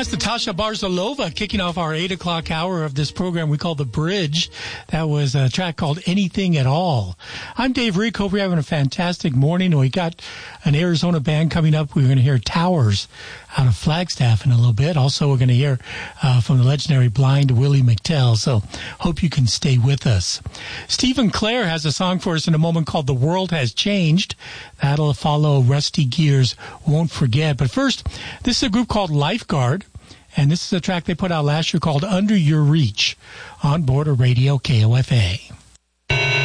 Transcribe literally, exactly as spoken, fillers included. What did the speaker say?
That's Natasha Barzalova kicking off our eight o'clock hour of this program we call The Bridge. That was a track called Anything at All. I'm Dave Rick. Hope you're having a fantastic morning. We got an Arizona band coming up. We're going to hear Towers out of Flagstaff in a little bit. Also, we're going to hear uh, from the legendary Blind Willie McTell. So hope you can stay with us. Stephen Clare has a song for us in a moment called The World Has Changed. That'll follow Rusty Gear's Won't Forget. But first, this is a group called Lifeguard. And this is a track they put out last year called Under Your Reach on Border Radio K O F A.